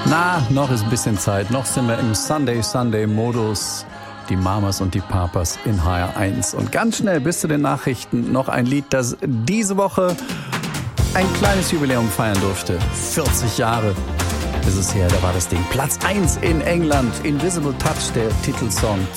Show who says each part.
Speaker 1: Na, noch ist ein bisschen Zeit. Noch sind wir im Sunday-Modus. Die Mamas und die Papas in HR1. Und ganz schnell bis zu den Nachrichten noch ein Lied, das diese Woche ein kleines Jubiläum feiern durfte. 40 Jahre ist es her, da war das Ding Platz 1 in England. Invisible Touch, der Titelsong